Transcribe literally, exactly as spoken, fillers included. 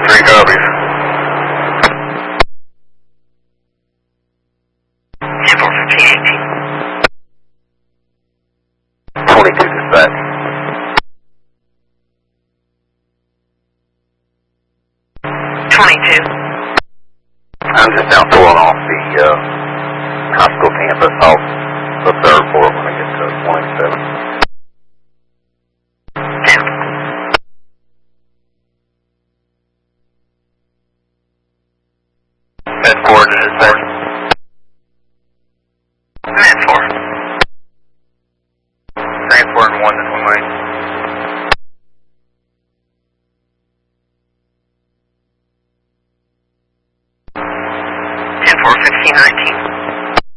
three copies. ten four, fifteen eighteen. twenty-two dispatch. twenty-two. I'm just out pulling off the uh, high school campus off the third floor when I get to twenty-seven. ten. Med coordinates there. Med four. Transporting one to Twin ten four, fifteen nineteen.